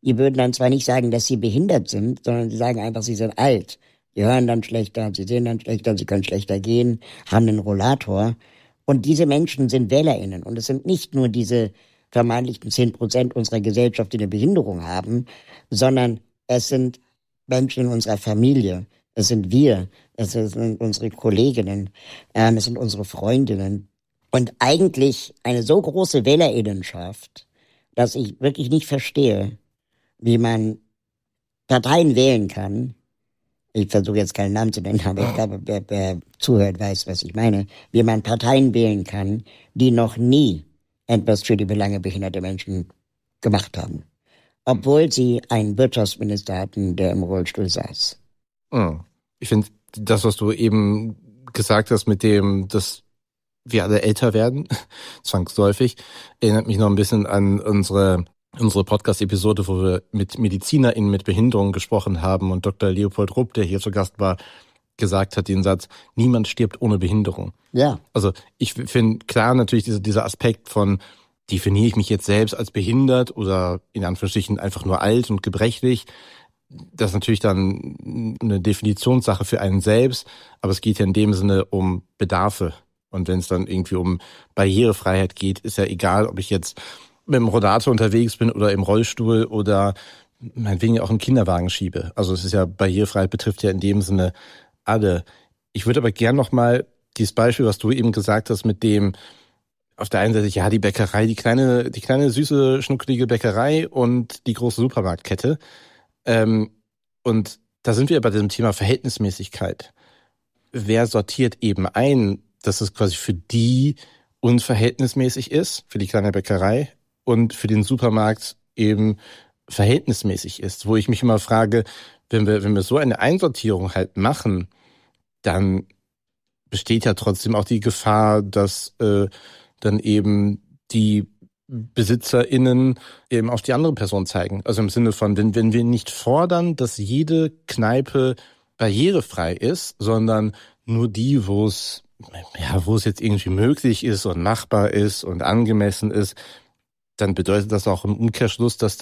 die würden dann zwar nicht sagen, dass sie behindert sind, sondern sie sagen einfach, sie sind alt. Sie hören dann schlechter, sie sehen dann schlechter, sie können schlechter gehen, haben einen Rollator. Und diese Menschen sind WählerInnen. Und es sind nicht nur diese vermeintlichen 10% unserer Gesellschaft, die eine Behinderung haben, sondern es sind Menschen in unserer Familie. Es sind wir. Es sind unsere Kolleginnen. Es sind unsere Freundinnen. Und eigentlich eine so große WählerInnenschaft, dass ich wirklich nicht verstehe, wie man Parteien wählen kann. Ich versuche jetzt keinen Namen zu nennen, aber ich glaube, wer zuhört, weiß, was ich meine. Wie man Parteien wählen kann, die noch nie etwas für die Belange behinderter Menschen gemacht haben. Obwohl sie einen Wirtschaftsminister hatten, der im Rollstuhl saß. Ich finde, das, was du eben gesagt hast mit dem, dass wir alle älter werden, zwangsläufig, erinnert mich noch ein bisschen an unsere Podcast-Episode, wo wir mit MedizinerInnen mit Behinderung gesprochen haben und Dr. Leopold Rupp, der hier zu Gast war, gesagt hat den Satz, niemand stirbt ohne Behinderung. Ja. Also ich finde klar natürlich dieser Aspekt von, definiere ich mich jetzt selbst als behindert oder in Anführungsstrichen einfach nur alt und gebrechlich, das ist natürlich dann eine Definitionssache für einen selbst, aber es geht ja in dem Sinne um Bedarfe. Und wenn es dann irgendwie um Barrierefreiheit geht, ist ja egal, ob ich jetzt mit dem Rollator unterwegs bin oder im Rollstuhl oder meinetwegen auch einen Kinderwagen schiebe. Also es ist ja, Barrierefreiheit betrifft ja in dem Sinne alle. Ich würde aber gern nochmal dieses Beispiel, was du eben gesagt hast, mit dem auf der einen Seite, ja, die Bäckerei, die kleine süße, schnuckelige Bäckerei und die große Supermarktkette. Und da sind wir bei diesem Thema Verhältnismäßigkeit. Wer sortiert eben ein, dass es quasi für die unverhältnismäßig ist, für die kleine Bäckerei, und für den Supermarkt eben verhältnismäßig ist? Wo ich mich immer frage, wenn wir so eine Einsortierung halt machen, dann besteht ja trotzdem auch die Gefahr, dass dann eben die BesitzerInnen eben auf die andere Person zeigen. Also im Sinne von, wenn wir nicht fordern, dass jede Kneipe barrierefrei ist, sondern nur die, wo es jetzt irgendwie möglich ist und machbar ist und angemessen ist, dann bedeutet das auch im Umkehrschluss, dass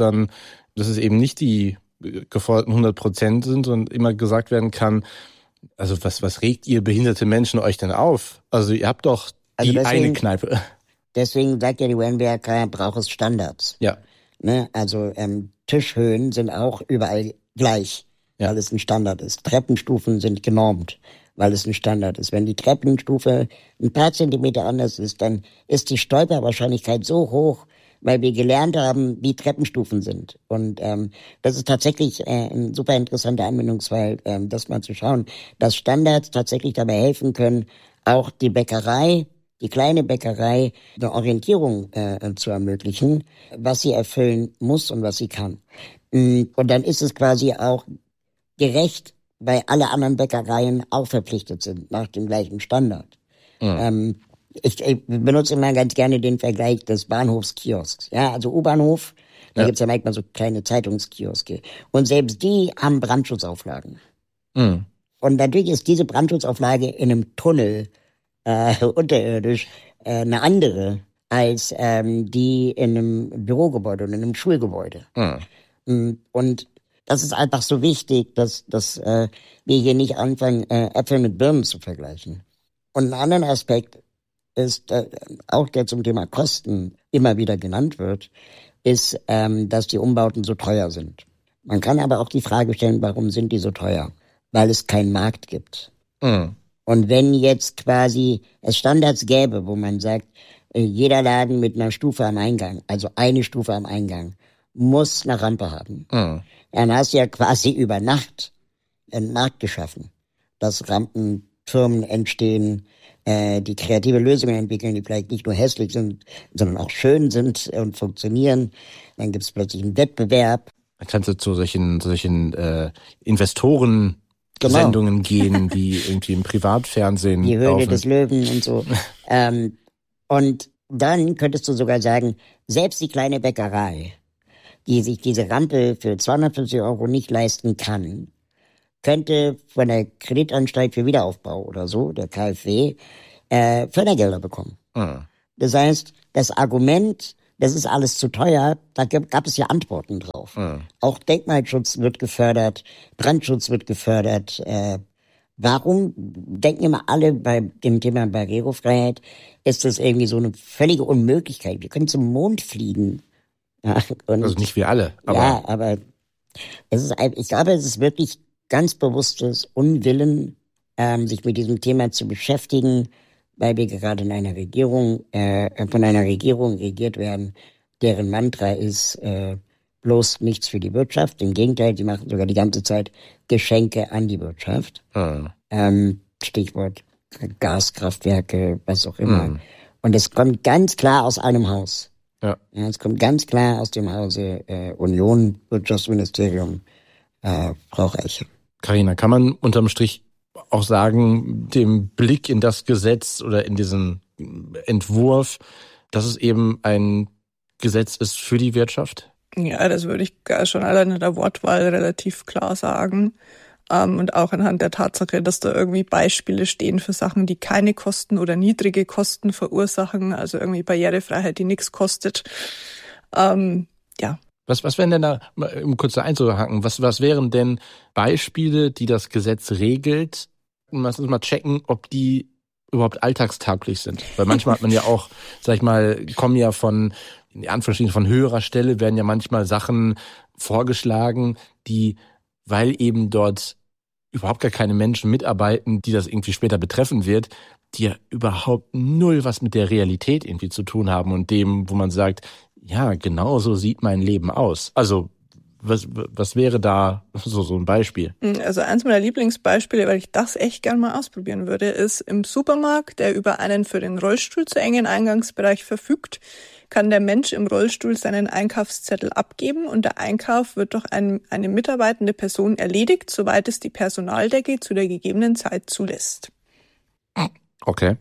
es eben nicht die geforderten 100% sind und immer gesagt werden kann, also was regt ihr behinderte Menschen euch denn auf? Also ihr habt doch eine Kneipe. Deswegen sagt ja die UNWRK, braucht es Standards. Ja. Ne? Also Tischhöhen sind auch überall gleich, weil es ein Standard ist. Treppenstufen sind genormt, weil es ein Standard ist. Wenn die Treppenstufe ein paar Zentimeter anders ist, dann ist die Stolperwahrscheinlichkeit so hoch, weil wir gelernt haben, wie Treppenstufen sind. Und das ist tatsächlich ein super interessanter Anwendungsfall, das mal zu schauen, dass Standards tatsächlich dabei helfen können, auch die Bäckerei, die kleine Bäckerei, eine Orientierung zu ermöglichen, was sie erfüllen muss und was sie kann. Und dann ist es quasi auch gerecht, weil alle anderen Bäckereien auch verpflichtet sind nach dem gleichen Standard. Mhm. Ich benutze immer ganz gerne den Vergleich des Bahnhofskiosks. Ja, also U-Bahnhof, da gibt's ja manchmal so kleine Zeitungskioske. Und selbst die haben Brandschutzauflagen. Mhm. Und natürlich ist diese Brandschutzauflage in einem Tunnel unterirdisch eine andere als die in einem Bürogebäude oder in einem Schulgebäude. Mhm. Und das ist einfach so wichtig, dass wir hier nicht anfangen, Äpfel mit Birnen zu vergleichen. Und ein anderer Aspekt ist, auch der zum Thema Kosten immer wieder genannt wird, ist, dass die Umbauten so teuer sind. Man kann aber auch die Frage stellen, warum sind die so teuer? Weil es keinen Markt gibt. Mhm. Und wenn jetzt quasi es Standards gäbe, wo man sagt, jeder Laden mit einer Stufe am Eingang, also eine Stufe am Eingang, muss eine Rampe haben. Mhm. Dann hast du ja quasi über Nacht einen Markt geschaffen, dass Rampenfirmen entstehen, die kreative Lösungen entwickeln, die vielleicht nicht nur hässlich sind, sondern auch schön sind und funktionieren. Dann gibt es plötzlich einen Wettbewerb. Dann kannst du zu solchen Investoren Sendungen gehen, die irgendwie im Privatfernsehen Die Höhle des Löwen und so. Und dann könntest du sogar sagen, selbst die kleine Bäckerei, die sich diese Rampe für 250 € nicht leisten kann, könnte von der Kreditanstalt für Wiederaufbau oder so, der KfW, Fördergelder bekommen. Mhm. Das heißt, das Argument, das ist alles zu teuer. Da gab es ja Antworten drauf. Auch Denkmalschutz wird gefördert, Brandschutz wird gefördert. Warum denken immer alle bei dem Thema Barrierefreiheit, ist das irgendwie so eine völlige Unmöglichkeit? Wir können zum Mond fliegen. Ja, und Also nicht wir alle. Aber ich glaube, es ist wirklich ganz bewusstes Unwillen, sich mit diesem Thema zu beschäftigen, weil wir gerade in einer Regierung, von einer Regierung regiert werden, deren Mantra ist, bloß nichts für die Wirtschaft. Im Gegenteil, die machen sogar die ganze Zeit Geschenke an die Wirtschaft. Stichwort Gaskraftwerke, was auch immer. Und es kommt ganz klar aus einem Haus. Ja, es kommt ganz klar aus dem Hause Union, Wirtschaftsministerium, Frau Reiche. Carina, kann man unterm Strich auch sagen, dem Blick in das Gesetz oder in diesen Entwurf, dass es eben ein Gesetz ist für die Wirtschaft? Ja, das würde ich schon allein in der Wortwahl relativ klar sagen. Und auch anhand der Tatsache, dass da irgendwie Beispiele stehen für Sachen, die keine Kosten oder niedrige Kosten verursachen, also irgendwie Barrierefreiheit, die nichts kostet. Ja. Was wären denn da, um kurz da einzuhaken, was wären denn Beispiele, die das Gesetz regelt? Lass uns mal checken, ob die überhaupt alltagstauglich sind. Weil manchmal hat man ja auch, sag ich mal, kommen ja von, in Anführungsstrichen von höherer Stelle, werden ja manchmal Sachen vorgeschlagen, die, weil eben dort überhaupt gar keine Menschen mitarbeiten, die das irgendwie später betreffen wird, die ja überhaupt null was mit der Realität irgendwie zu tun haben und dem, wo man sagt, ja, genau so sieht mein Leben aus. Also was wäre da so ein Beispiel? Also eins meiner Lieblingsbeispiele, weil ich das echt gern mal ausprobieren würde, ist im Supermarkt, der über einen für den Rollstuhl zu engen Eingangsbereich verfügt, kann der Mensch im Rollstuhl seinen Einkaufszettel abgeben und der Einkauf wird durch eine mitarbeitende Person erledigt, soweit es die Personaldecke zu der gegebenen Zeit zulässt. Okay.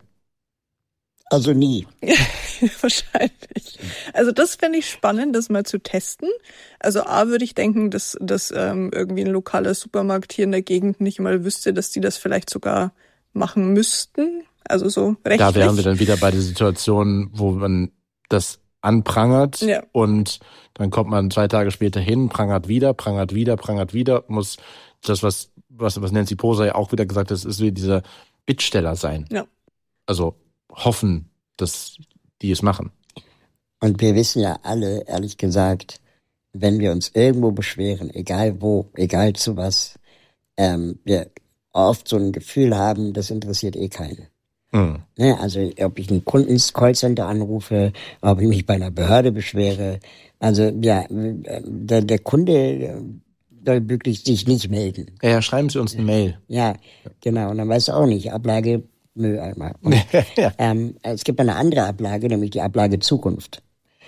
Also nie. Wahrscheinlich. Also das fände ich spannend, das mal zu testen. Also A, würde ich denken, dass irgendwie ein lokaler Supermarkt hier in der Gegend nicht mal wüsste, dass die das vielleicht sogar machen müssten. Also so rechtlich. Da wären wir dann wieder bei der Situation, wo man das anprangert und dann kommt man 2 Tage später hin, prangert wieder, muss das, was Nancy Poser ja auch wieder gesagt hat, ist wie dieser Bittsteller sein. Ja. Also hoffen, dass die es machen. Und wir wissen ja alle, ehrlich gesagt, wenn wir uns irgendwo beschweren, egal wo, egal zu was, wir oft so ein Gefühl haben, das interessiert eh keinen. Ne, also ob ich einen Kunden-Callcenter anrufe, ob ich mich bei einer Behörde beschwere, also ja, der Kunde soll wirklich sich nicht melden. Ja, schreiben Sie uns eine Mail. Ja, genau, und dann weißt du auch nicht, Ablage Mülleimer. Und, es gibt eine andere Ablage, nämlich die Ablage Zukunft.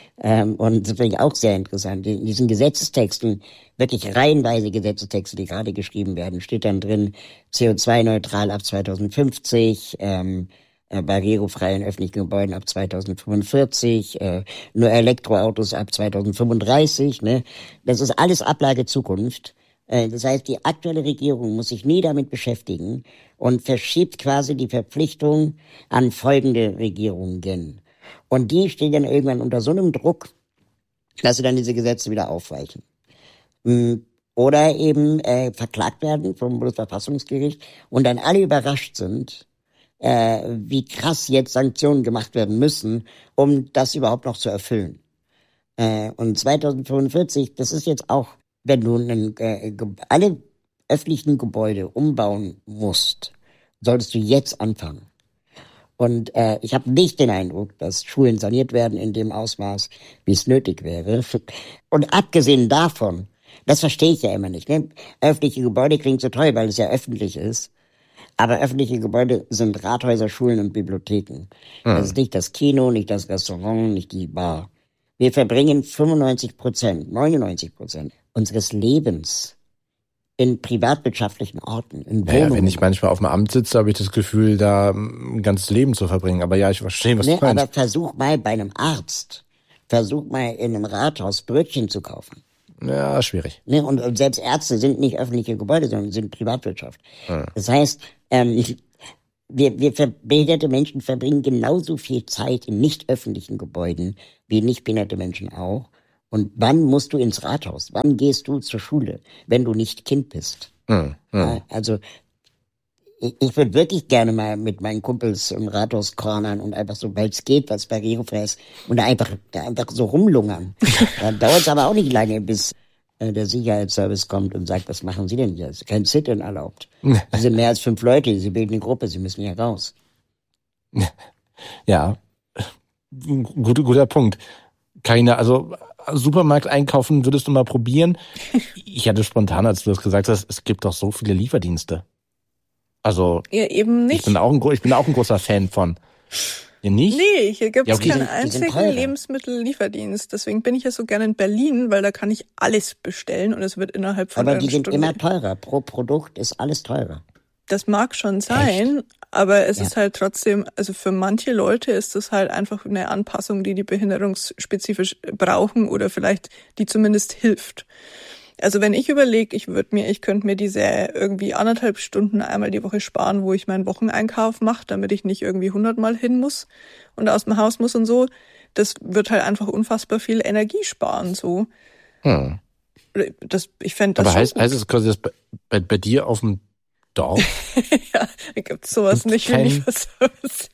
Und das finde ich auch sehr interessant. In diesen Gesetzestexten, wirklich reihenweise Gesetzestexte, die gerade geschrieben werden, steht dann drin, CO2-neutral ab 2050, barrierefrei in öffentlichen Gebäuden ab 2045, nur Elektroautos ab 2035. Ne? Das ist alles Ablage Zukunft. Das heißt, die aktuelle Regierung muss sich nie damit beschäftigen und verschiebt quasi die Verpflichtung an folgende Regierungen. Und die stehen dann irgendwann unter so einem Druck, dass sie dann diese Gesetze wieder aufweichen. Oder eben verklagt werden vom Bundesverfassungsgericht und dann alle überrascht sind, wie krass jetzt Sanktionen gemacht werden müssen, um das überhaupt noch zu erfüllen. Und 2045, das ist jetzt auch, wenn du alle öffentlichen Gebäude umbauen musst, solltest du jetzt anfangen. Und ich habe nicht den Eindruck, dass Schulen saniert werden in dem Ausmaß, wie es nötig wäre. Und abgesehen davon, das verstehe ich ja immer nicht. Ne? Öffentliche Gebäude klingt so toll, weil es ja öffentlich ist. Aber öffentliche Gebäude sind Rathäuser, Schulen und Bibliotheken. Das ist nicht das Kino, nicht das Restaurant, nicht die Bar. Wir verbringen 99% unseres Lebens in privatwirtschaftlichen Orten, in Wohnungen. Ja, wenn ich manchmal auf dem Amt sitze, habe ich das Gefühl, da ein ganzes Leben zu verbringen. Aber ja, ich verstehe, was du meinst. Aber versuch mal bei einem Arzt, versuch mal in einem Rathaus Brötchen zu kaufen. Ja, schwierig. Ne, und selbst Ärzte sind nicht öffentliche Gebäude, sondern sind Privatwirtschaft. Das heißt, behinderte Menschen verbringen genauso viel Zeit in nicht öffentlichen Gebäuden wie nicht behinderte Menschen auch. Und wann musst du ins Rathaus? Wann gehst du zur Schule, wenn du nicht Kind bist? Ja, also ich würde wirklich gerne mal mit meinen Kumpels im Rathaus cornern und einfach so, weil es geht, was barrierefrei ist, und da einfach so rumlungern. Dann dauert es aber auch nicht lange, bis der Sicherheitsservice kommt und sagt, was machen Sie denn hier? Es ist kein Sit-in erlaubt. Sie sind mehr als 5 Leute, Sie bilden eine Gruppe, Sie müssen hier raus. Ja, guter Punkt. Carina, also Supermarkt einkaufen würdest du mal probieren? Ich hatte spontan, als du das gesagt hast, es gibt doch so viele Lieferdienste. Also ja, eben nicht. Ich bin auch ein großer Fan von. Ja, nicht? Nee, hier gibt's Ja, okay. keinen einzigen Lebensmittellieferdienst. Deswegen bin ich ja so gerne in Berlin, weil da kann ich alles bestellen und es wird innerhalb von einer Stunde. Aber die sind immer Stunde. teurer. Pro Produkt ist alles teurer. Das mag schon sein, echt? Aber es Ja. ist halt trotzdem, also für manche Leute ist das halt einfach eine Anpassung, die behinderungsspezifisch brauchen oder vielleicht die zumindest hilft. Also wenn ich überlege, ich könnte mir diese irgendwie 1,5 Stunden einmal die Woche sparen, wo ich meinen Wocheneinkauf mache, damit ich nicht irgendwie 100-mal hin muss und aus dem Haus muss und so. Das wird halt einfach unfassbar viel Energie sparen, so. Ich fände das aber schon heißt es quasi, dass bei dir auf dem Dorf? ja, gibt's sowas nicht wie Lieferservice.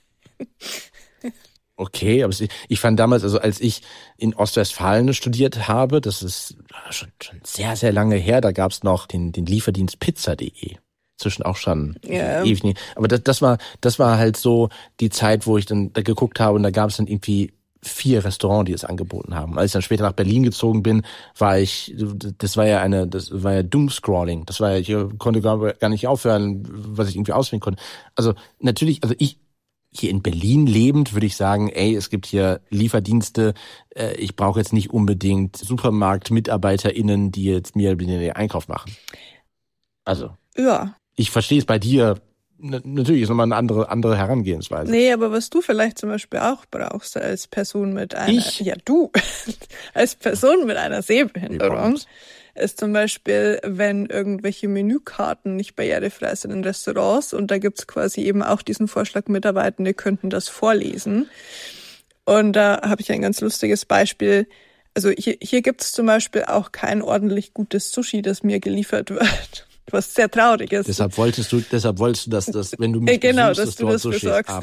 Okay, aber ich fand damals, also als ich in Ostwestfalen studiert habe, das ist schon sehr, sehr lange her, da gab's noch den Lieferdienst Pizza.de. Zwischen auch schon ewig nicht. Aber das war halt so die Zeit, wo ich dann da geguckt habe und da gab's dann irgendwie 4 Restaurants, die es angeboten haben. Als ich dann später nach Berlin gezogen bin, das war ja Doomscrolling. Ich konnte gar nicht aufhören, was ich irgendwie auswählen konnte. Also natürlich, hier in Berlin lebend würde ich sagen, es gibt hier Lieferdienste, ich brauche jetzt nicht unbedingt SupermarktmitarbeiterInnen, die jetzt mir den Einkauf machen. Also, ja. Ich verstehe es bei dir, natürlich ist nochmal eine andere Herangehensweise. Nee, aber was du vielleicht zum Beispiel auch brauchst als Person mit einer... Ja, du. Als Person mit einer Sehbehinderung ist zum Beispiel, wenn irgendwelche Menükarten nicht barrierefrei sind in Restaurants und da gibt's quasi eben auch diesen Vorschlag, Mitarbeitende könnten das vorlesen. Und da habe ich ein ganz lustiges Beispiel. Also hier gibt's zum Beispiel auch kein ordentlich gutes Sushi, das mir geliefert wird. Was sehr traurig ist. Deshalb wolltest du, dass wenn du mich genau, besuchst, dass du das besorgst.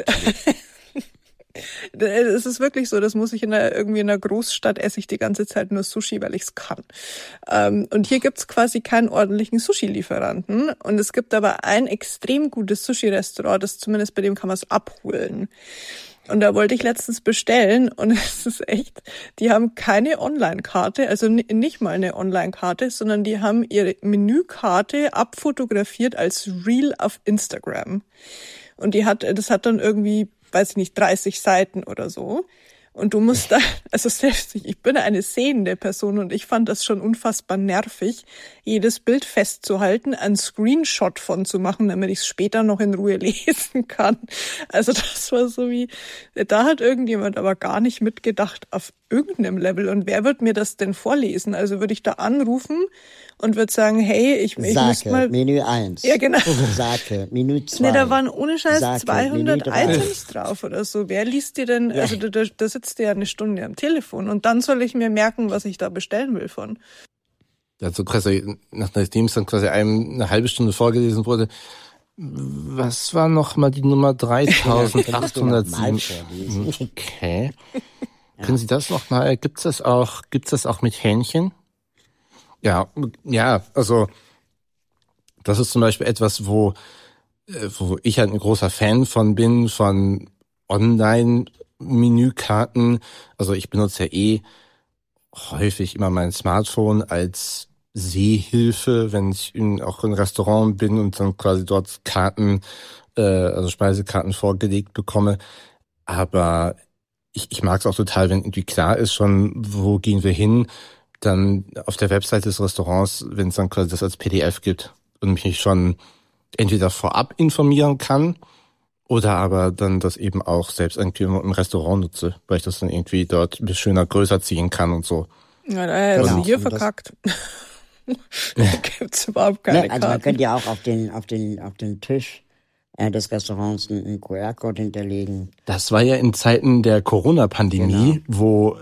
Es ist wirklich so, das muss ich irgendwie in einer Großstadt esse ich die ganze Zeit nur Sushi, weil ich's kann. Und hier gibt's quasi keinen ordentlichen Sushi-Lieferanten. Und es gibt aber ein extrem gutes Sushi-Restaurant, das zumindest bei dem kann man es abholen. Und da wollte ich letztens bestellen und es ist echt, die haben keine Online-Karte, also nicht mal eine Online-Karte, sondern die haben ihre Menükarte abfotografiert als Reel auf Instagram. Und das hat dann irgendwie, weiß ich nicht, 30 Seiten oder so. Und du musst da, also selbst ich bin eine sehende Person und ich fand das schon unfassbar nervig, jedes Bild festzuhalten, einen Screenshot von zu machen, damit ich es später noch in Ruhe lesen kann. Also das war so wie, da hat irgendjemand aber gar nicht mitgedacht auf irgendeinem Level. Und wer wird mir das denn vorlesen? Also würde ich da anrufen und würde sagen, hey, ich muss mal... Menü 1. Ja, genau. Sake, Menü 2. Nee, da waren ohne Scheiß Sake, 200 Items drauf oder so. Wer liest dir denn, also da sitzt der ja eine Stunde am Telefon und dann soll ich mir merken, was ich da bestellen will von. Also quasi, nachdem es dann quasi eine halbe Stunde vorgelesen wurde, was war noch mal die Nummer 3807? Okay. Können Sie das noch mal, gibt's das auch mit Hähnchen? Ja, also das ist zum Beispiel etwas, wo ich halt ein großer Fan von bin, von Online-Menükarten. Also ich benutze ja häufig immer mein Smartphone als Sehhilfe, wenn ich auch in Restaurant bin und dann quasi dort Karten, also Speisekarten vorgelegt bekomme. Aber ich mag es auch total, wenn irgendwie klar ist schon, wo gehen wir hin, dann auf der Webseite des Restaurants, wenn es dann quasi das als PDF gibt und mich schon entweder vorab informieren kann oder aber dann das eben auch selbst irgendwie im Restaurant nutze, weil ich das dann irgendwie dort ein bisschen schöner größer ziehen kann und so. Ja, da ist hier verkackt. Da gibt's überhaupt keine Also man könnte ja auch auf den Tisch des Restaurants einen QR-Code hinterlegen. Das war ja in Zeiten der Corona-Pandemie, genau, wo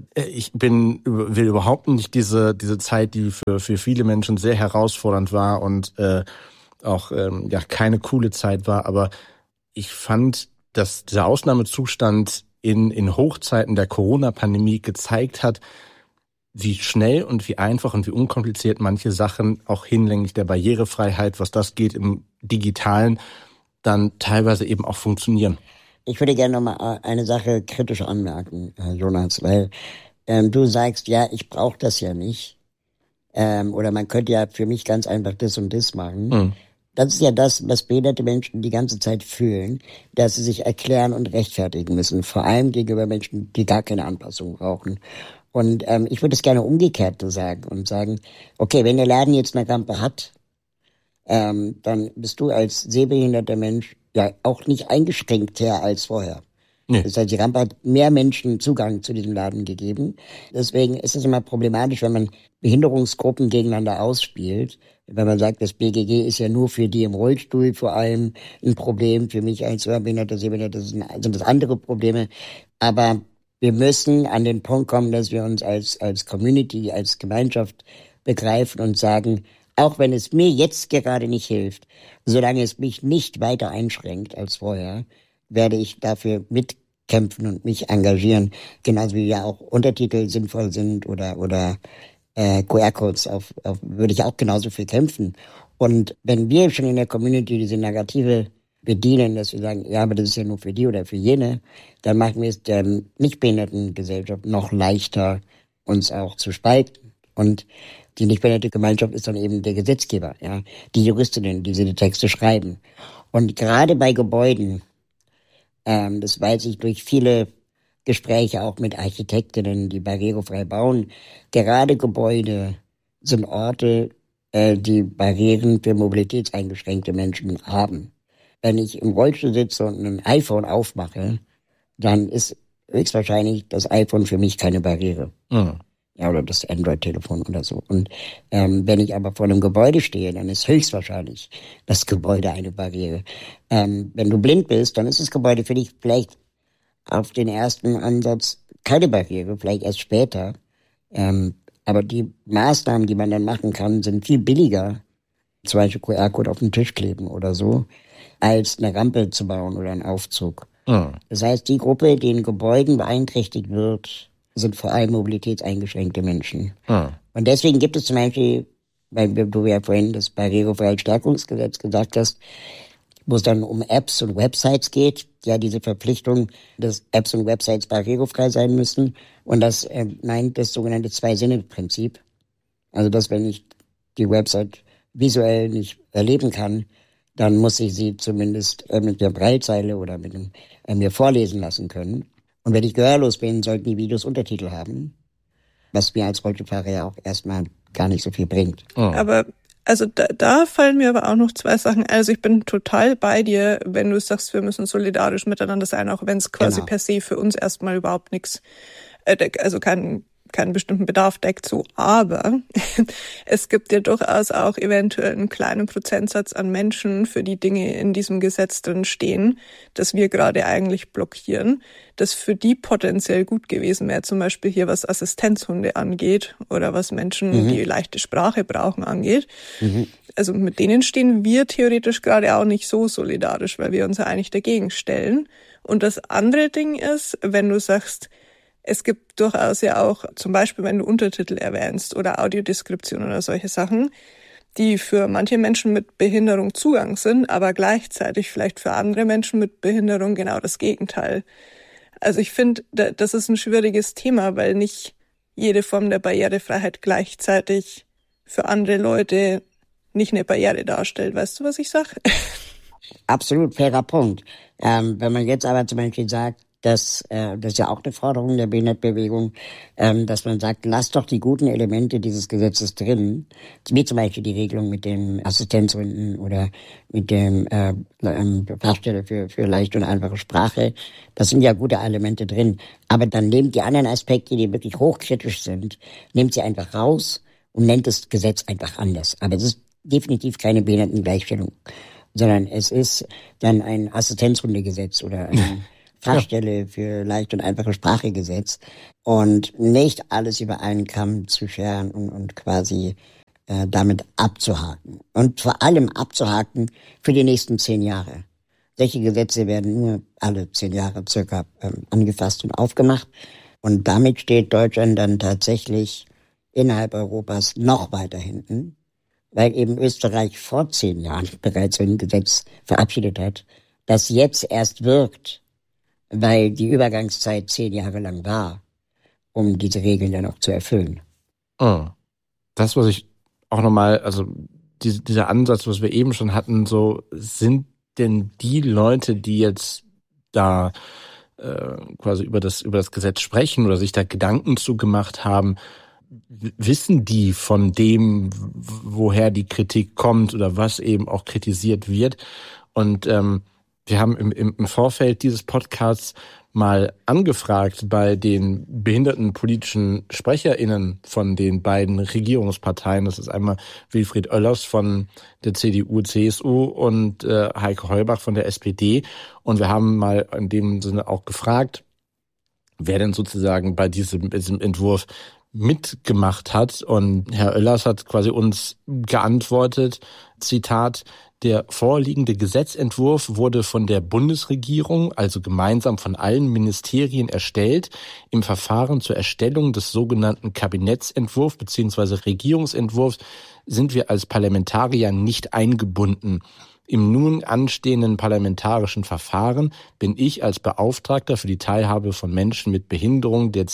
will überhaupt nicht diese Zeit, die für viele Menschen sehr herausfordernd war und auch keine coole Zeit war, aber ich fand, dass dieser Ausnahmezustand in Hochzeiten der Corona-Pandemie gezeigt hat, wie schnell und wie einfach und wie unkompliziert manche Sachen auch hinlänglich der Barrierefreiheit, was das geht im Digitalen, dann teilweise eben auch funktionieren. Ich würde gerne nochmal eine Sache kritisch anmerken, Jonas, weil du sagst, ja, ich brauche das ja nicht. Oder man könnte ja für mich ganz einfach das und das machen. Mhm. Das ist ja das, was behinderte Menschen die ganze Zeit fühlen, dass sie sich erklären und rechtfertigen müssen, vor allem gegenüber Menschen, die gar keine Anpassung brauchen. Und ich würde es gerne umgekehrt sagen und sagen, okay, wenn der Laden jetzt eine Rampe hat, dann bist du als sehbehinderter Mensch ja auch nicht eingeschränkter als vorher. Nee. Das heißt, die Rampe hat mehr Menschen Zugang zu diesem Laden gegeben. Deswegen ist es immer problematisch, wenn man Behinderungsgruppen gegeneinander ausspielt. Wenn man sagt, das BGG ist ja nur für die im Rollstuhl vor allem ein Problem, für mich als Hörbehinderter, Sehbehinderter sind das andere Probleme. Aber wir müssen an den Punkt kommen, dass wir uns als Community, als Gemeinschaft begreifen und sagen, auch wenn es mir jetzt gerade nicht hilft, solange es mich nicht weiter einschränkt als vorher, werde ich dafür mitkämpfen und mich engagieren. Genauso wie ja auch Untertitel sinnvoll sind oder QR-Codes würde ich auch genauso viel kämpfen. Und wenn wir schon in der Community diese Narrative bedienen, dass wir sagen, ja, aber das ist ja nur für die oder für jene, dann machen wir es der Nichtbehindertengesellschaft noch leichter, uns auch zu spalten. Und die nichtbehinderte Gemeinschaft ist dann eben der Gesetzgeber, ja, die Juristinnen, die diese Texte schreiben. Und gerade bei Gebäuden, das weiß ich durch viele Gespräche auch mit Architektinnen, die barrierefrei bauen, gerade Gebäude sind Orte, die Barrieren für mobilitätseingeschränkte Menschen haben. Wenn ich im Rollstuhl sitze und ein iPhone aufmache, dann ist höchstwahrscheinlich das iPhone für mich keine Barriere. Mhm. Ja, oder das Android-Telefon oder so. Und wenn ich aber vor einem Gebäude stehe, dann ist höchstwahrscheinlich das Gebäude eine Barriere. Wenn du blind bist, dann ist das Gebäude für dich vielleicht auf den ersten Ansatz keine Barriere, vielleicht erst später. Aber die Maßnahmen, die man dann machen kann, sind viel billiger. Zum Beispiel QR-Code auf den Tisch kleben oder so, als eine Rampe zu bauen oder einen Aufzug. Mhm. Das heißt, die Gruppe, die in Gebäuden beeinträchtigt wird, sind vor allem mobilitätseingeschränkte Menschen. Mhm. Und deswegen gibt es zum Beispiel, weil du ja vorhin das Barrierefreiheitsstärkungsgesetz gesagt hast, wo es dann um Apps und Websites geht, ja, diese Verpflichtung, dass Apps und Websites barrierefrei sein müssen. Und das meint das sogenannte Zwei-Sinne-Prinzip. Also, dass wenn ich die Website visuell nicht erleben kann, dann muss ich sie zumindest mit der Braillezeile oder mit mir vorlesen lassen können. Und wenn ich gehörlos bin, sollten die Videos Untertitel haben, was mir als Rollstuhlfahrer ja auch erstmal gar nicht so viel bringt. Oh. Aber also da fallen mir aber auch noch zwei Sachen. Also ich bin total bei dir, wenn du sagst, wir müssen solidarisch miteinander sein, auch wenn es quasi per se für uns erstmal überhaupt nichts, also keinen bestimmten Bedarf deckt, so. Aber es gibt ja durchaus auch eventuell einen kleinen Prozentsatz an Menschen, für die Dinge in diesem Gesetz drin stehen, das wir gerade eigentlich blockieren, das für die potenziell gut gewesen wäre, zum Beispiel hier was Assistenzhunde angeht oder was Menschen, die leichte Sprache brauchen, angeht. Mhm. Also mit denen stehen wir theoretisch gerade auch nicht so solidarisch, weil wir uns ja eigentlich dagegen stellen. Und das andere Ding ist, wenn du sagst, es gibt durchaus ja auch, zum Beispiel wenn du Untertitel erwähnst oder Audiodeskription oder solche Sachen, die für manche Menschen mit Behinderung Zugang sind, aber gleichzeitig vielleicht für andere Menschen mit Behinderung genau das Gegenteil. Also ich finde, das ist ein schwieriges Thema, weil nicht jede Form der Barrierefreiheit gleichzeitig für andere Leute nicht eine Barriere darstellt. Weißt du, was ich sage? Absolut fairer Punkt. Wenn man jetzt aber zum Beispiel sagt, das ist ja auch eine Forderung der Behindertenbewegung, dass man sagt, lasst doch die guten Elemente dieses Gesetzes drin, wie zum Beispiel die Regelung mit den Assistenzhunden oder mit dem Fachstelle für leichte und einfache Sprache. Das sind ja gute Elemente drin. Aber dann nehmt die anderen Aspekte, die wirklich hochkritisch sind, nehmt sie einfach raus und nennt das Gesetz einfach anders. Aber es ist definitiv keine Behindertengleichstellung. sondern es ist dann ein Assistenzhundegesetz oder eine Fachstelle für leicht und einfache Sprachegesetz und nicht alles über einen Kamm zu scheren und quasi damit abzuhaken. Und vor allem abzuhaken für die nächsten 10 Jahre. Solche Gesetze werden nur alle 10 Jahre circa angefasst und aufgemacht. Und damit steht Deutschland dann tatsächlich innerhalb Europas noch weiter hinten, weil eben Österreich vor 10 Jahren bereits ein Gesetz verabschiedet hat, das jetzt erst wirkt, weil die Übergangszeit 10 Jahre lang war, um diese Regeln dann auch zu erfüllen. Oh. Das, was ich auch nochmal, also dieser Ansatz, was wir eben schon hatten, so sind denn die Leute, die jetzt da quasi über das Gesetz sprechen oder sich da Gedanken zu gemacht haben, wissen die von dem, woher die Kritik kommt oder was eben auch kritisiert wird? Und wir haben im Vorfeld dieses Podcasts mal angefragt bei den behindertenpolitischen SprecherInnen von den beiden Regierungsparteien. Das ist einmal Wilfried Oellers von der CDU, CSU und Heike Heubach von der SPD. Und wir haben mal in dem Sinne auch gefragt, wer denn sozusagen bei diesem Entwurf mitgemacht hat. Und Herr Oellers hat quasi uns geantwortet, Zitat, der vorliegende Gesetzentwurf wurde von der Bundesregierung, also gemeinsam von allen Ministerien erstellt. Im Verfahren zur Erstellung des sogenannten Kabinettsentwurfs bzw. Regierungsentwurfs sind wir als Parlamentarier nicht eingebunden. Im nun anstehenden parlamentarischen Verfahren bin ich als Beauftragter für die Teilhabe von Menschen mit Behinderung der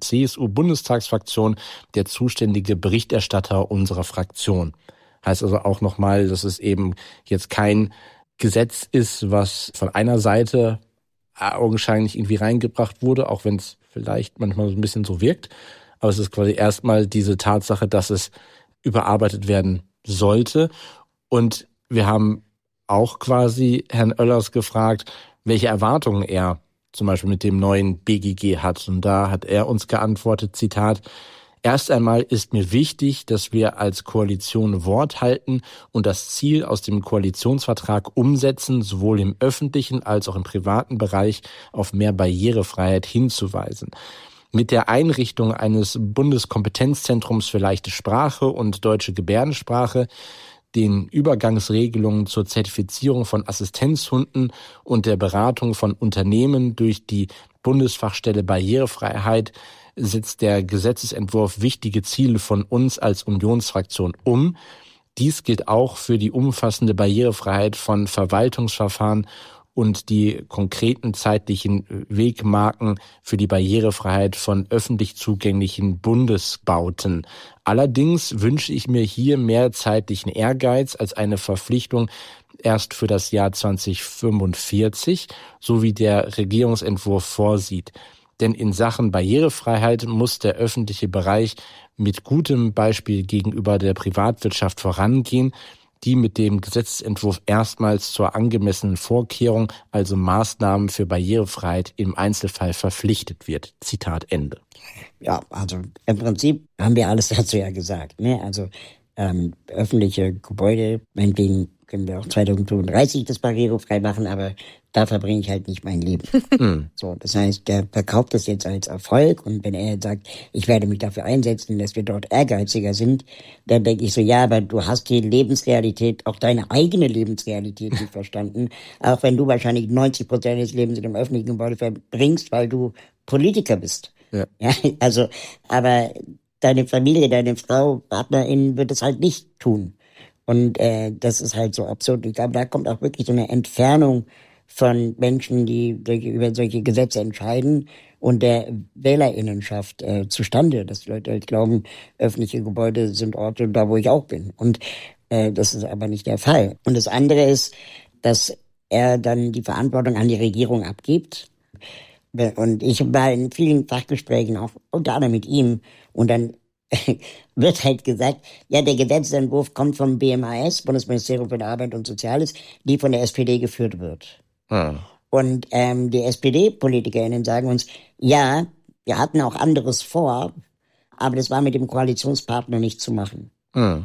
CDU-CSU-Bundestagsfraktion der zuständige Berichterstatter unserer Fraktion. Heißt also auch nochmal, dass es eben jetzt kein Gesetz ist, was von einer Seite augenscheinlich irgendwie reingebracht wurde, auch wenn es vielleicht manchmal so ein bisschen so wirkt. Aber es ist quasi erstmal diese Tatsache, dass es überarbeitet werden sollte. Und wir haben auch quasi Herrn Oellers gefragt, welche Erwartungen er zum Beispiel mit dem neuen BGG hat. Und da hat er uns geantwortet, Zitat, erst einmal ist mir wichtig, dass wir als Koalition Wort halten und das Ziel aus dem Koalitionsvertrag umsetzen, sowohl im öffentlichen als auch im privaten Bereich auf mehr Barrierefreiheit hinzuweisen. Mit der Einrichtung eines Bundeskompetenzzentrums für leichte Sprache und deutsche Gebärdensprache, den Übergangsregelungen zur Zertifizierung von Assistenzhunden und der Beratung von Unternehmen durch die Bundesfachstelle Barrierefreiheit setzt der Gesetzesentwurf wichtige Ziele von uns als Unionsfraktion um. Dies gilt auch für die umfassende Barrierefreiheit von Verwaltungsverfahren und die konkreten zeitlichen Wegmarken für die Barrierefreiheit von öffentlich zugänglichen Bundesbauten. Allerdings wünsche ich mir hier mehr zeitlichen Ehrgeiz als eine Verpflichtung erst für das Jahr 2045, so wie der Regierungsentwurf vorsieht. Denn in Sachen Barrierefreiheit muss der öffentliche Bereich mit gutem Beispiel gegenüber der Privatwirtschaft vorangehen, die mit dem Gesetzentwurf erstmals zur angemessenen Vorkehrung, also Maßnahmen für Barrierefreiheit im Einzelfall verpflichtet wird. Zitat Ende. Ja, also im Prinzip haben wir alles dazu ja gesagt, ne? Also öffentliche Gebäude, meinetwegen können wir auch 2035 das barrierefrei machen, aber da verbringe ich halt nicht mein Leben. So, das heißt, der verkauft das jetzt als Erfolg und wenn er jetzt sagt, ich werde mich dafür einsetzen, dass wir dort ehrgeiziger sind, dann denke ich so, ja, aber du hast die Lebensrealität, auch deine eigene Lebensrealität nicht verstanden, auch wenn du wahrscheinlich 90% des Lebens in einem öffentlichen Gebäude verbringst, weil du Politiker bist. Ja, also, aber deine Familie, deine Frau, Partnerin wird es halt nicht tun. Und das ist halt so absurd. Ich glaube, da kommt auch wirklich so eine Entfernung von Menschen, die über solche Gesetze entscheiden und der WählerInnenschaft zustande, dass die Leute halt glauben, öffentliche Gebäude sind Orte, da wo ich auch bin. Und das ist aber nicht der Fall. Und das andere ist, dass er dann die Verantwortung an die Regierung abgibt. Und ich war in vielen Fachgesprächen, auch unter anderem mit ihm, und dann wird halt gesagt, ja, der Gesetzentwurf kommt vom BMAS, Bundesministerium für Arbeit und Soziales, die von der SPD geführt wird. Und die SPD-PolitikerInnen sagen uns, ja, wir hatten auch anderes vor, aber das war mit dem Koalitionspartner nicht zu machen.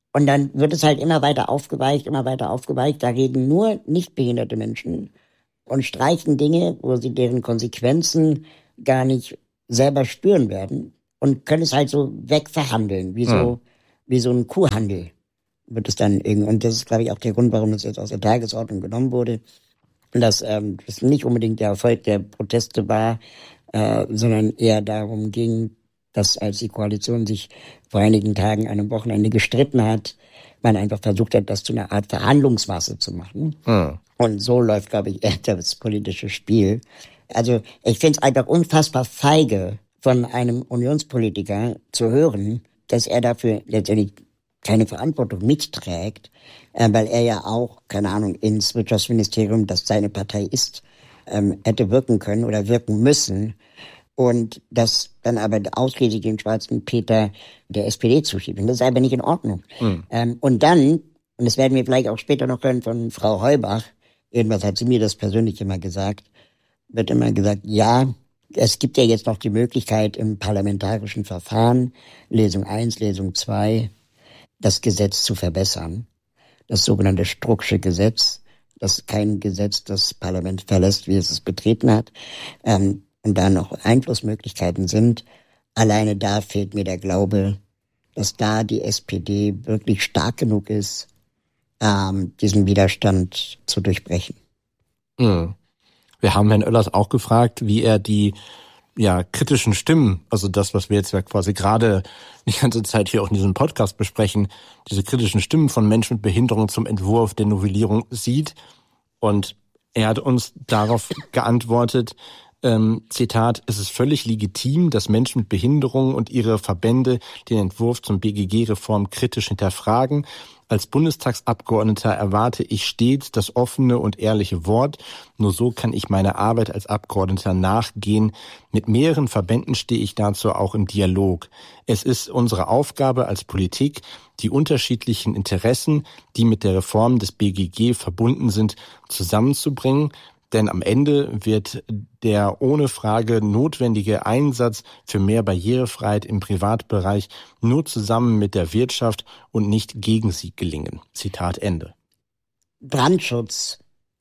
Und dann wird es halt immer weiter aufgeweicht. Da reden nur nicht behinderte Menschen und streichen Dinge, wo sie deren Konsequenzen gar nicht selber spüren werden und können es halt so wegverhandeln, wie so ein Kuhhandel wird es dann irgendwie. Und das ist, glaube ich, auch der Grund, warum das jetzt aus der Tagesordnung genommen wurde. Und dass das nicht unbedingt der Erfolg der Proteste war, sondern eher darum ging, dass als die Koalition sich vor einigen Tagen an einem Wochenende gestritten hat, man einfach versucht hat, das zu einer Art Verhandlungsmasse zu machen. Und so läuft, glaube ich, eher das politische Spiel. Also ich finde es einfach unfassbar feige von einem Unionspolitiker zu hören, dass er dafür letztendlich keine Verantwortung mitträgt, weil er ja auch, keine Ahnung, ins Wirtschaftsministerium, das seine Partei ist, hätte wirken können oder wirken müssen. Und das dann aber ausschließlich den schwarzen Peter der SPD zuschieben. Das ist aber nicht in Ordnung. Und dann, und das werden wir vielleicht auch später noch hören von Frau Heubach, jedenfalls hat sie mir das persönlich immer gesagt, wird immer gesagt, ja, es gibt ja jetzt noch die Möglichkeit im parlamentarischen Verfahren, Lesung 1, Lesung 2, das Gesetz zu verbessern. Das sogenannte Strucksche Gesetz, das kein Gesetz das Parlament verlässt, wie es betreten hat, und da noch Einflussmöglichkeiten sind. Alleine da fehlt mir der Glaube, dass da die SPD wirklich stark genug ist, diesen Widerstand zu durchbrechen. Wir haben Herrn Oellers auch gefragt, wie er die kritischen Stimmen, also das, was wir jetzt ja quasi gerade die ganze Zeit hier auch in diesem Podcast besprechen, diese kritischen Stimmen von Menschen mit Behinderung zum Entwurf der Novellierung sieht. Und er hat uns darauf geantwortet, Zitat, es ist völlig legitim, dass Menschen mit Behinderung und ihre Verbände den Entwurf zum BGG-Reform kritisch hinterfragen. Als Bundestagsabgeordneter erwarte ich stets das offene und ehrliche Wort. Nur so kann ich meiner Arbeit als Abgeordneter nachgehen. Mit mehreren Verbänden stehe ich dazu auch im Dialog. Es ist unsere Aufgabe als Politik, die unterschiedlichen Interessen, die mit der Reform des BGG verbunden sind, zusammenzubringen. Denn am Ende wird der ohne Frage notwendige Einsatz für mehr Barrierefreiheit im Privatbereich nur zusammen mit der Wirtschaft und nicht gegen sie gelingen. Zitat Ende. Brandschutz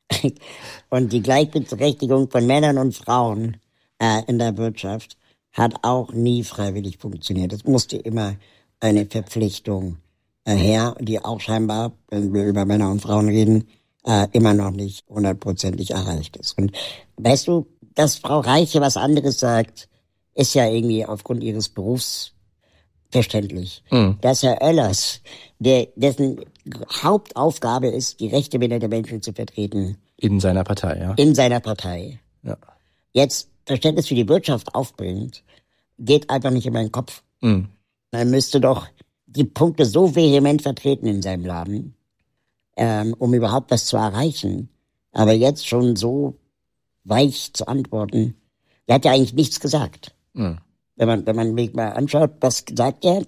und die Gleichberechtigung von Männern und Frauen in der Wirtschaft hat auch nie freiwillig funktioniert. Es musste immer eine Verpflichtung her, die auch scheinbar, wenn wir über Männer und Frauen reden, immer noch nicht 100%ig erreicht ist. Und weißt du, dass Frau Reiche was anderes sagt, ist ja irgendwie aufgrund ihres Berufs verständlich. Dass Herr Oellers, dessen Hauptaufgabe ist, die Rechte behinderter Menschen zu vertreten. In seiner Partei, ja. In seiner Partei. Ja. Jetzt Verständnis für die Wirtschaft aufbringt, geht einfach nicht in meinen Kopf. Er müsste doch die Punkte so vehement vertreten in seinem Laden, um überhaupt was zu erreichen. Aber jetzt schon so weich zu antworten. Er hat ja eigentlich nichts gesagt. Wenn man mich mal anschaut, was sagt er?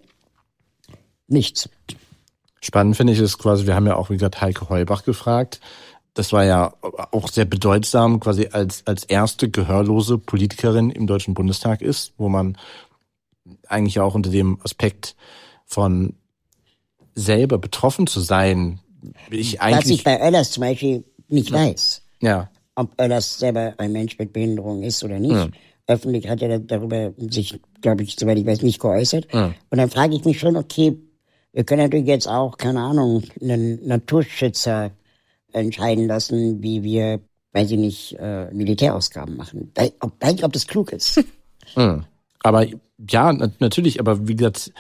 Nichts. Spannend finde ich es quasi, wir haben ja auch, wie gesagt, Heike Heubach gefragt. Das war ja auch sehr bedeutsam, quasi als erste gehörlose Politikerin im Deutschen Bundestag ist, wo man eigentlich auch unter dem Aspekt von selber betroffen zu sein, was ich bei Oellers zum Beispiel nicht weiß. Ja. Ob Oellers selber ein Mensch mit Behinderung ist oder nicht. Öffentlich hat er darüber sich, glaube ich, soweit ich weiß, nicht geäußert. Und dann frage ich mich schon, okay, wir können natürlich jetzt auch, keine Ahnung, einen Naturschützer entscheiden lassen, wie wir, weiß ich nicht, Militärausgaben machen. Ob das klug ist. Aber ja, natürlich, aber wie gesagt,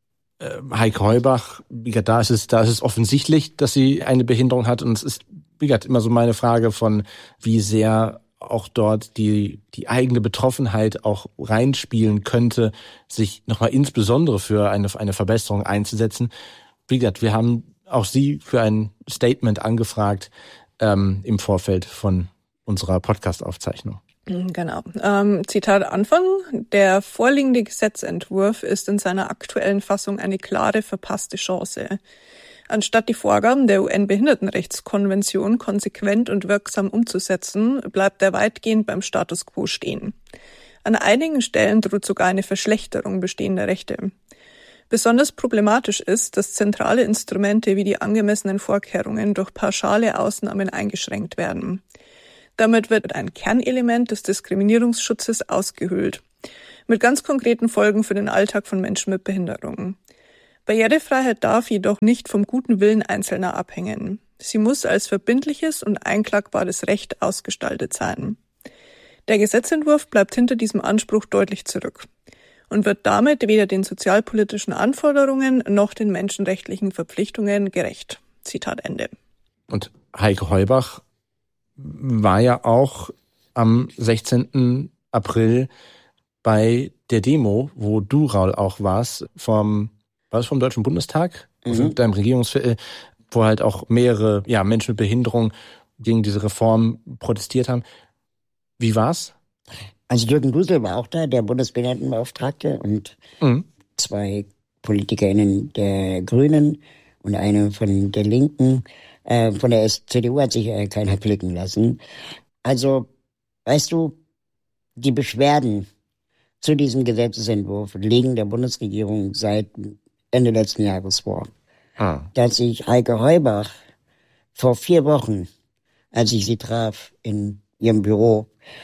Heike Heubach, wie gesagt, da ist es offensichtlich, dass sie eine Behinderung hat, und es ist, wie gesagt, immer so meine Frage von, wie sehr auch dort die eigene Betroffenheit auch reinspielen könnte, sich nochmal insbesondere für eine Verbesserung einzusetzen. Wie gesagt, wir haben auch Sie für ein Statement angefragt im Vorfeld von unserer Podcast-Aufzeichnung. Genau. Zitat Anfang. Der vorliegende Gesetzentwurf ist in seiner aktuellen Fassung eine klare verpasste Chance. Anstatt die Vorgaben der UN-Behindertenrechtskonvention konsequent und wirksam umzusetzen, bleibt er weitgehend beim Status quo stehen. An einigen Stellen droht sogar eine Verschlechterung bestehender Rechte. Besonders problematisch ist, dass zentrale Instrumente wie die angemessenen Vorkehrungen durch pauschale Ausnahmen eingeschränkt werden. Damit wird ein Kernelement des Diskriminierungsschutzes ausgehöhlt, mit ganz konkreten Folgen für den Alltag von Menschen mit Behinderungen. Barrierefreiheit darf jedoch nicht vom guten Willen Einzelner abhängen. Sie muss als verbindliches und einklagbares Recht ausgestaltet sein. Der Gesetzentwurf bleibt hinter diesem Anspruch deutlich zurück und wird damit weder den sozialpolitischen Anforderungen noch den menschenrechtlichen Verpflichtungen gerecht. Zitat Ende. Und Heike Heubach war ja auch am 16. April bei der Demo, wo du, Raul, auch warst, war es vom Deutschen Bundestag? Also deinem Regierungsviertel, wo halt auch mehrere Menschen mit Behinderung gegen diese Reform protestiert haben. Wie war's? Also Jürgen Dusel war auch da, der Bundesbehindertenbeauftragte, und 2 PolitikerInnen der Grünen und eine von der Linken. Von der CDU hat sich keiner blicken lassen. Also, weißt du, die Beschwerden zu diesem Gesetzesentwurf liegen der Bundesregierung seit Ende letzten Jahres vor. Dass sich Heike Heubach vor 4 Wochen, als ich sie traf in ihrem Büro,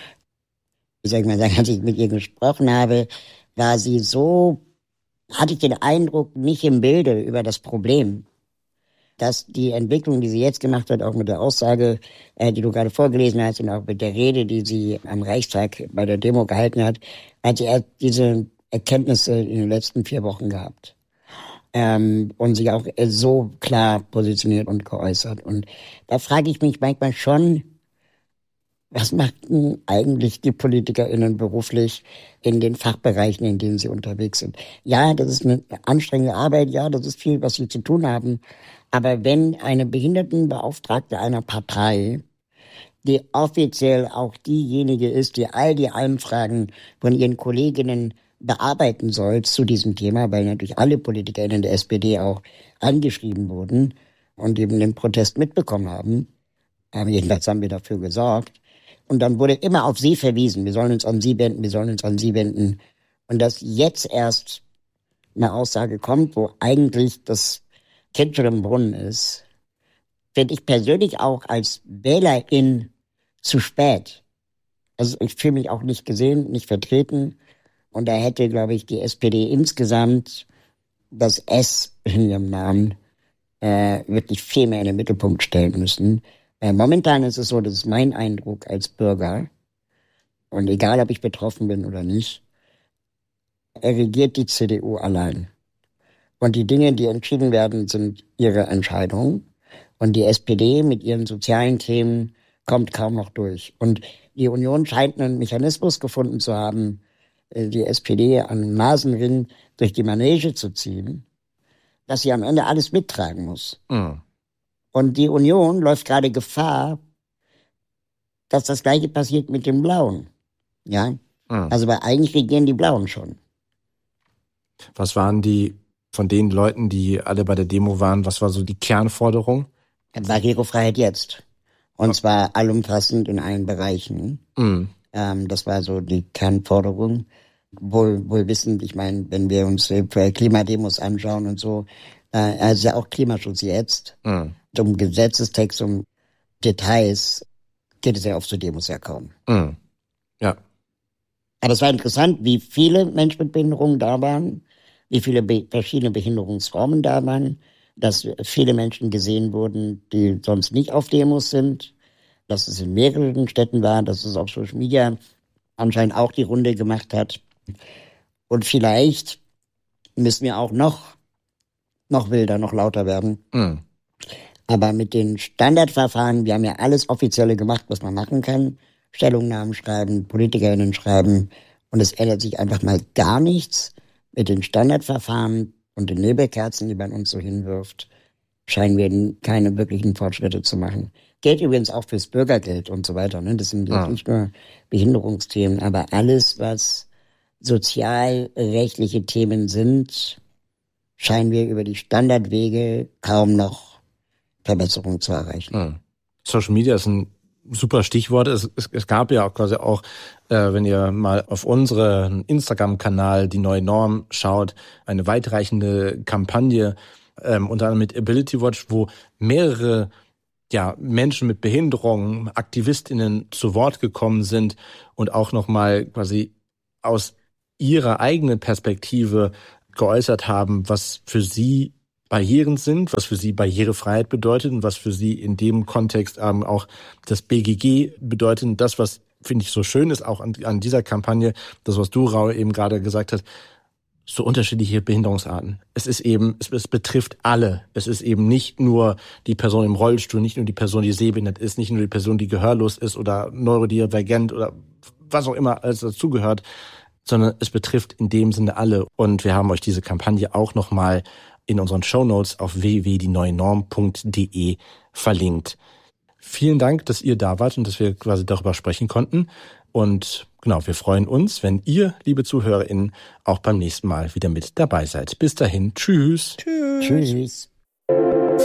als ich mit ihr gesprochen habe, war sie so, hatte ich den Eindruck, nicht im Bilde über das Problem, dass die Entwicklung, die sie jetzt gemacht hat, auch mit der Aussage, die du gerade vorgelesen hast, und auch mit der Rede, die sie am Reichstag bei der Demo gehalten hat sie erst diese Erkenntnisse in den letzten 4 Wochen gehabt. Und sich auch so klar positioniert und geäußert. Und da frage ich mich manchmal schon, was machten eigentlich die PolitikerInnen beruflich in den Fachbereichen, in denen sie unterwegs sind? Ja, das ist eine anstrengende Arbeit, ja, das ist viel, was sie zu tun haben. Aber wenn eine Behindertenbeauftragte einer Partei, die offiziell auch diejenige ist, die all die Anfragen von ihren Kolleginnen bearbeiten soll zu diesem Thema, weil natürlich alle PolitikerInnen der SPD auch angeschrieben wurden und eben den Protest mitbekommen haben, jedenfalls haben wir dafür gesorgt. Und dann wurde immer auf sie verwiesen, wir sollen uns an sie wenden, Und dass jetzt erst eine Aussage kommt, wo eigentlich das Kind schon im Brunnen ist, finde ich persönlich auch als Wählerin zu spät. Also ich fühle mich auch nicht gesehen, nicht vertreten. Und da hätte, glaube ich, die SPD insgesamt das S in ihrem Namen wirklich viel mehr in den Mittelpunkt stellen müssen. Momentan ist es so, das ist mein Eindruck als Bürger, und egal, ob ich betroffen bin oder nicht, regiert die CDU allein. Und die Dinge, die entschieden werden, sind ihre Entscheidungen. Und die SPD mit ihren sozialen Themen kommt kaum noch durch. Und die Union scheint einen Mechanismus gefunden zu haben, die SPD an den Nasenring durch die Manege zu ziehen, dass sie am Ende alles mittragen muss. Und die Union läuft gerade Gefahr, dass das Gleiche passiert mit den Blauen. Ja? Also, weil eigentlich regieren die Blauen schon. Was waren von den Leuten, die alle bei der Demo waren, was war so die Kernforderung? Barrierefreiheit jetzt. Und zwar allumfassend in allen Bereichen. Das war so die Kernforderung. Wohl wissend, ich meine, wenn wir uns Klimademos anschauen und so, also auch Klimaschutz jetzt. Um Gesetzestext, um Details geht es ja auf so Demos ja kaum. Ja. Aber es war interessant, wie viele Menschen mit Behinderungen da waren, wie viele verschiedene Behinderungsformen da waren, dass viele Menschen gesehen wurden, die sonst nicht auf Demos sind, dass es in mehreren Städten war, dass es auf Social Media anscheinend auch die Runde gemacht hat. Und vielleicht müssen wir auch noch wilder, noch lauter werden. Aber mit den Standardverfahren, wir haben ja alles Offizielle gemacht, was man machen kann. Stellungnahmen schreiben, PolitikerInnen schreiben, und es ändert sich einfach mal gar nichts. Mit den Standardverfahren und den Nebelkerzen, die man uns so hinwirft, scheinen wir keine wirklichen Fortschritte zu machen. Gilt übrigens auch fürs Bürgergeld und so weiter. Ne? Das sind jetzt nicht nur Behinderungsthemen, aber alles, was sozialrechtliche Themen sind, scheinen wir über die Standardwege kaum noch Verbesserungen zu erreichen. Social Media ist ein super Stichwort. Es gab ja auch quasi auch, wenn ihr mal auf unseren Instagram-Kanal Die Neue Norm schaut, eine weitreichende Kampagne, unter anderem mit Ability Watch, wo mehrere Menschen mit Behinderungen, AktivistInnen zu Wort gekommen sind und auch nochmal quasi aus ihrer eigenen Perspektive geäußert haben, was für sie Barrieren sind, was für sie Barrierefreiheit bedeutet und was für sie in dem Kontext auch das BGG bedeutet. Und das, was finde ich so schön ist, auch an dieser Kampagne, das, was du, Raul, eben gerade gesagt hast, so unterschiedliche Behinderungsarten. Es betrifft alle. Es ist eben nicht nur die Person im Rollstuhl, nicht nur die Person, die sehbehindert ist, nicht nur die Person, die gehörlos ist oder neurodivergent oder was auch immer alles dazugehört, sondern es betrifft in dem Sinne alle. Und wir haben euch diese Kampagne auch nochmal in unseren Shownotes auf www.dieneuenorm.de verlinkt. Vielen Dank, dass ihr da wart und dass wir quasi darüber sprechen konnten. Und genau, wir freuen uns, wenn ihr, liebe ZuhörerInnen, auch beim nächsten Mal wieder mit dabei seid. Bis dahin, tschüss. Tschüss. Tschüss.